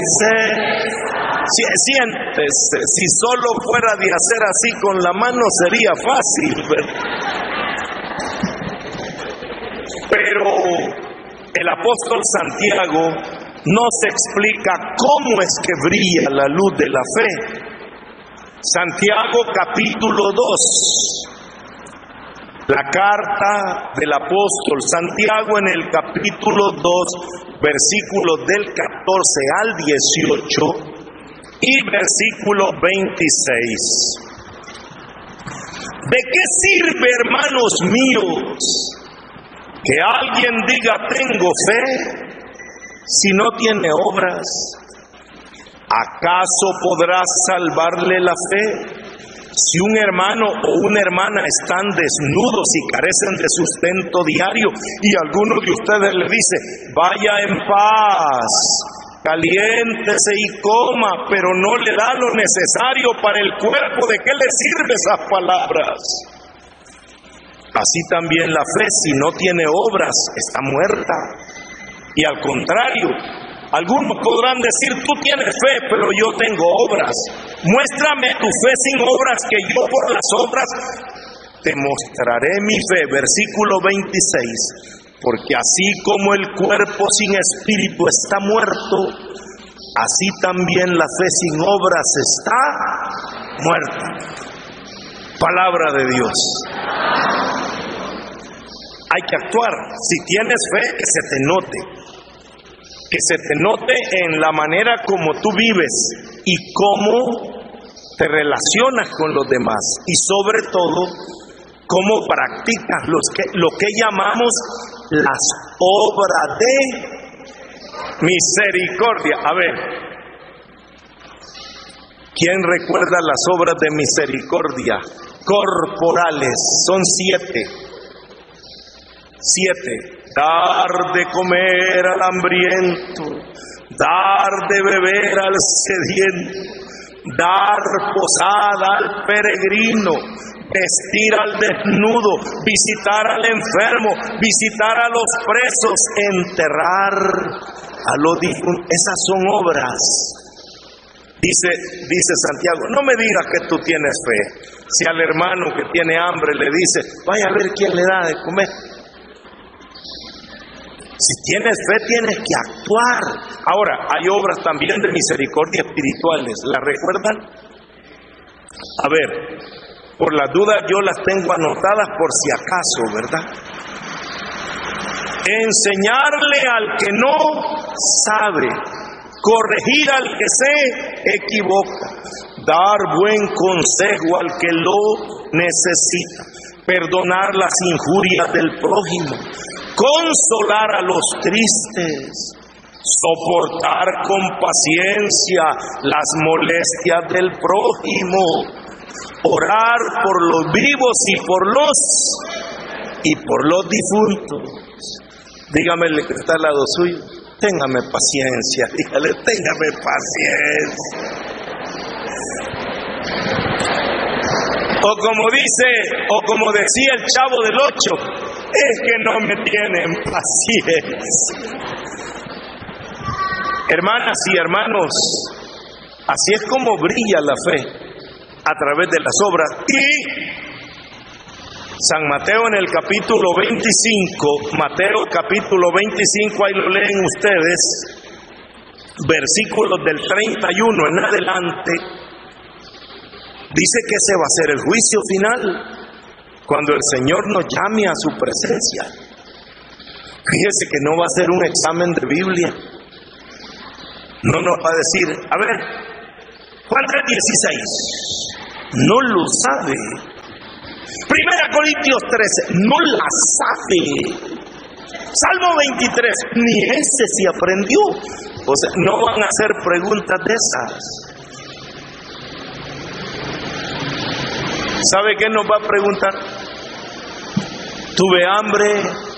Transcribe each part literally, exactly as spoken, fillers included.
dice, si, sientes, si solo fuera de hacer así con la mano sería fácil, ¿verdad? Pero el apóstol Santiago nos explica cómo es que brilla la luz de la fe. Santiago capítulo dos, la carta del apóstol Santiago en el capítulo dos, versículos del catorce al dieciocho y versículo veintiséis. ¿De qué sirve, hermanos míos, que alguien diga tengo fe si no tiene obras? ¿Acaso podrá salvarle la fe? Si un hermano o una hermana están desnudos y carecen de sustento diario, y alguno de ustedes le dice, vaya en paz, caliéntese y coma, pero no le da lo necesario para el cuerpo, ¿de qué le sirven esas palabras? Así también la fe, si no tiene obras, está muerta. Y al contrario, algunos podrán decir, tú tienes fe, pero yo tengo obras. Muéstrame tu fe sin obras, que yo por las obras te mostraré mi fe. Versículo veintiséis. Porque así como el cuerpo sin espíritu está muerto, así también la fe sin obras está muerta. Palabra de Dios. Hay que actuar. Si tienes fe, que se te note. Que se te note en la manera como tú vives y cómo te relacionas con los demás. Y sobre todo, cómo practicas los que, lo que llamamos las obras de misericordia. A ver, ¿quién recuerda las obras de misericordia corporales? Son siete. Siete. Dar de comer al hambriento, dar de beber al sediento, dar posada al peregrino, vestir al desnudo, visitar al enfermo, visitar a los presos, enterrar a los difuntos. Esas son obras. Dice, dice Santiago, no me digas que tú tienes fe. Si al hermano que tiene hambre le dice, vaya a ver quién le da de comer. Si tienes fe, tienes que actuar. Ahora, hay obras también de misericordia espirituales. ¿Las recuerdan? A ver, por las dudas yo las tengo anotadas por si acaso, ¿verdad? Enseñarle al que no sabe, corregir al que se equivoca, dar buen consejo al que lo necesita, perdonar las injurias del prójimo, consolar a los tristes, soportar con paciencia las molestias del prójimo, orar por los vivos y por los y por los difuntos. Dígame el que está al lado suyo, téngame paciencia, dígale, téngame paciencia. O como dice, o como decía el Chavo del Ocho, es que no me tienen paciencia. Hermanas y hermanos, así es como brilla la fe, a través de las obras. Y San Mateo en el capítulo veinticinco, Mateo capítulo veinticinco, ahí lo leen ustedes, versículos del treinta y uno en adelante, dice que ese va a ser el juicio final, cuando el Señor nos llame a su presencia. Fíjese que no va a ser un examen de Biblia. No nos va a decir, a ver, Juan tres dieciséis, no lo sabe. Primera Corintios trece, no la sabe. Salmo veintitrés, ni ese se aprendió. O sea, no van a hacer preguntas de esas. ¿Sabe qué nos va a preguntar? Tuve hambre,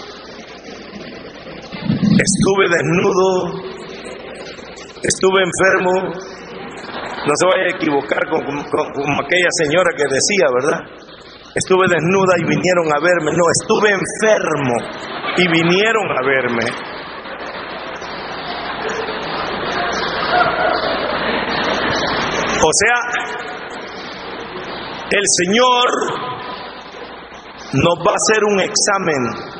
estuve desnudo, estuve enfermo. No se vaya a equivocar con, con, con aquella señora que decía, ¿verdad? Estuve desnuda y vinieron a verme. No, estuve enfermo y vinieron a verme. O sea, el Señor nos va a hacer un examen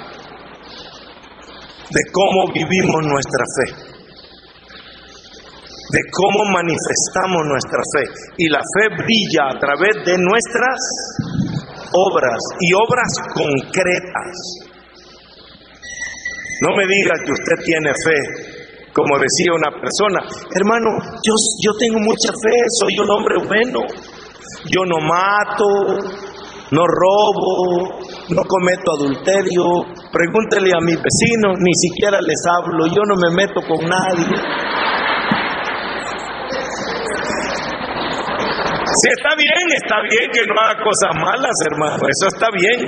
de cómo vivimos nuestra fe, de cómo manifestamos nuestra fe. Y la fe brilla a través de nuestras obras, y obras concretas. No me diga que usted tiene fe, como decía una persona: hermano, yo, yo tengo mucha fe, soy un hombre bueno, yo no mato, no robo, no cometo adulterio, pregúntele a mis vecinos, ni siquiera les hablo, yo no me meto con nadie. Si está bien, está bien que no haga cosas malas, hermano, eso está bien.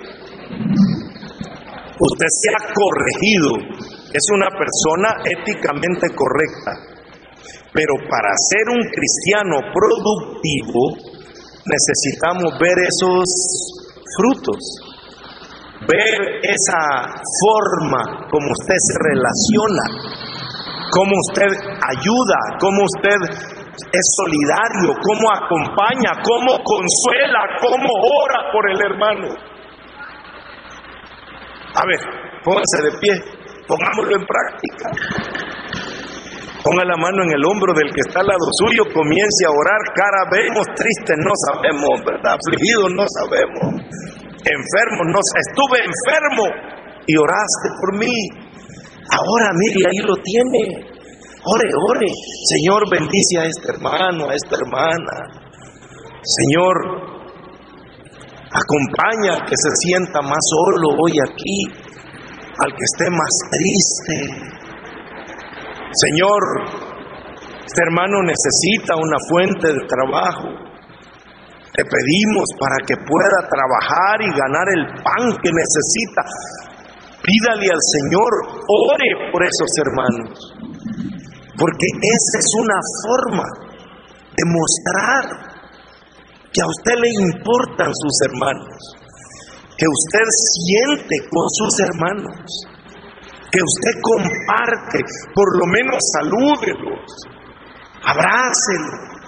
Usted se ha corregido, es una persona éticamente correcta, pero para ser un cristiano productivo necesitamos ver esos frutos, ver esa forma como usted se relaciona, cómo usted ayuda, cómo usted es solidario, cómo acompaña, cómo consuela, cómo ora por el hermano. A ver, póngase de pie, pongámoslo en práctica. Ponga la mano en el hombro del que está al lado suyo, comience a orar. Cara vemos, tristes no sabemos, ¿verdad? Afligidos no sabemos, enfermos no sabemos. Estuve enfermo y oraste por mí. Ahora mire, ahí lo tiene. Ore, ore. Señor, bendice a este hermano, a esta hermana. Señor, acompaña al que se sienta más solo hoy aquí, al que esté más triste. Señor, este hermano necesita una fuente de trabajo. Te pedimos para que pueda trabajar y ganar el pan que necesita. Pídale al Señor, ore por esos hermanos, porque esa es una forma de mostrar que a usted le importan sus hermanos, que usted siente con sus hermanos, que usted comparte, por lo menos salúdelos, abrácelos,